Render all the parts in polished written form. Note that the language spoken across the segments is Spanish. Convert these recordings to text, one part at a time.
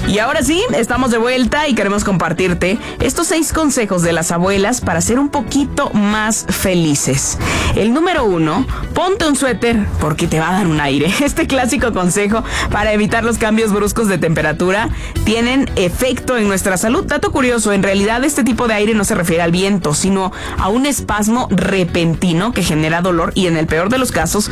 Y ahora sí, estamos de vuelta y queremos compartirte estos 6 consejos de las abuelas para ser un poquito más felices. El número 1, ponte un suéter porque te va a dar un aire. Este clásico consejo para evitar los cambios bruscos de temperatura tienen efecto en nuestra salud. Dato curioso, en realidad este tipo de aire no se refiere al viento, sino a un espasmo repentino que genera dolor y en el peor de los casos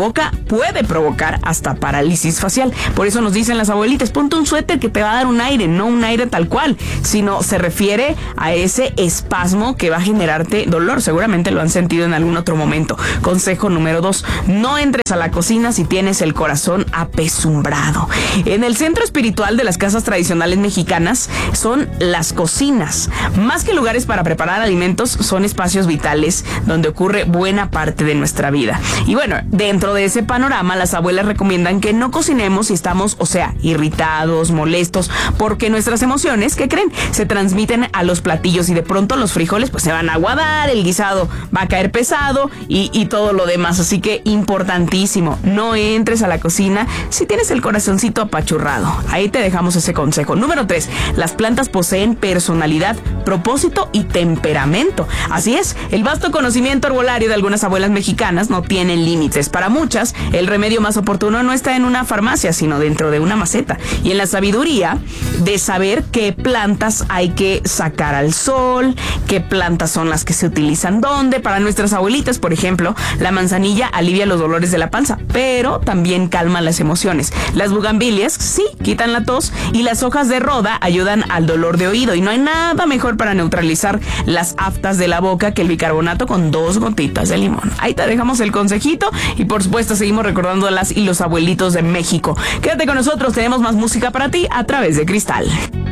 puede provocar hasta parálisis facial. Por eso nos dicen las abuelitas, ponte un suéter que te va a dar un aire, no un aire tal cual, sino se refiere a ese espasmo que va a generarte dolor. Seguramente lo han sentido en algún otro momento. Consejo número 2, no entres a la cocina si tienes el corazón apesumbrado. En el centro espiritual de las casas tradicionales mexicanas son las cocinas. Más que lugares para preparar alimentos, son espacios vitales donde ocurre buena parte de nuestra vida. Y bueno, dentro de ese panorama, las abuelas recomiendan que no cocinemos si estamos, irritados, molestos, porque nuestras emociones, ¿qué creen? Se transmiten a los platillos y de pronto los frijoles pues se van a aguadar, el guisado va a caer pesado y todo lo demás. Así que importantísimo, no entres a la cocina si tienes el corazoncito apachurrado. Ahí te dejamos ese consejo. Número 3, las plantas poseen personalidad, propósito y temperamento. Así es, el vasto conocimiento herbolario de algunas abuelas mexicanas no tienen límites. Para muchas, el remedio más oportuno no está en una farmacia, sino dentro de una maceta. Y en la sabiduría de saber qué plantas hay que sacar al sol, qué plantas son las que se utilizan dónde. Para nuestras abuelitas, por ejemplo, la manzanilla alivia los dolores de la panza, pero también calma las emociones. Las bugambilias, sí, quitan la tos y las hojas de roda ayudan al dolor de oído. Y no hay nada mejor para neutralizar las aftas de la boca que el bicarbonato con 2 gotitas de limón. Ahí te dejamos el consejito y por supuesto seguimos recordando a las y los abuelitos de México. Quédate con nosotros, tenemos más música para ti a través de Cristal.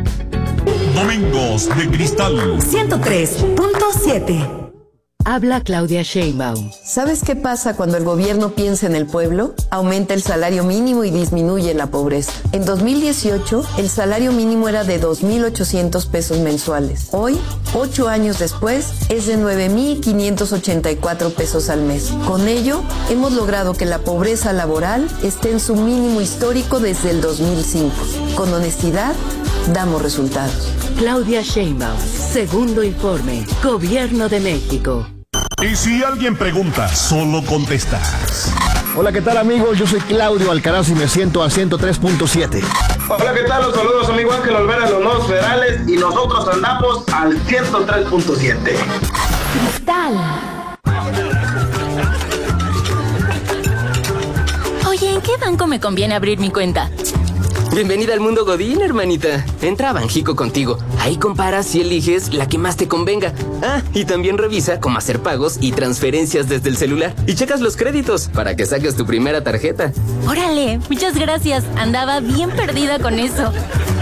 Domingos de Cristal 103.7. Habla Claudia Sheinbaum. ¿Sabes qué pasa cuando el gobierno piensa en el pueblo? Aumenta el salario mínimo y disminuye la pobreza. En 2018, el salario mínimo era de 2,800 pesos mensuales. Hoy, 8 años después, es de 9,584 pesos al mes. Con ello, hemos logrado que la pobreza laboral esté en su mínimo histórico desde el 2005. Con honestidad, damos resultados. Claudia Sheinbaum, segundo informe, Gobierno de México. Y si alguien pregunta, solo contestas. Hola, ¿qué tal, amigos? Yo soy Claudio Alcaraz y me siento al 103.7. Hola, ¿qué tal? Los saludos, amigo Ángel Olvera de los Nuevos Federales y nosotros andamos al 103.7. Cristal. Oye, ¿en qué banco me conviene abrir mi cuenta? Bienvenida al mundo Godín, hermanita. Entra a Banjico Contigo. Ahí comparas y eliges la que más te convenga. Ah, y también revisa cómo hacer pagos y transferencias desde el celular. Y checas los créditos para que saques tu primera tarjeta. Órale, muchas gracias. Andaba bien perdida con eso.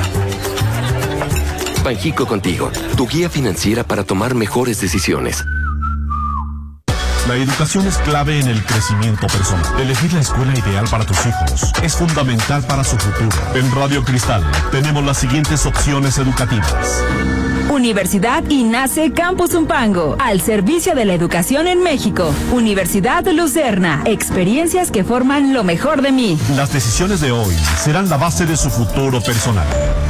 Banjico Contigo, tu guía financiera para tomar mejores decisiones. La educación es clave en el crecimiento personal. Elegir la escuela ideal para tus hijos es fundamental para su futuro. En Radio Cristal tenemos las siguientes opciones educativas. Universidad INACE Campus Zumpango, al servicio de la educación en México. Universidad Lucerna, experiencias que forman lo mejor de mí. Las decisiones de hoy serán la base de su futuro personal.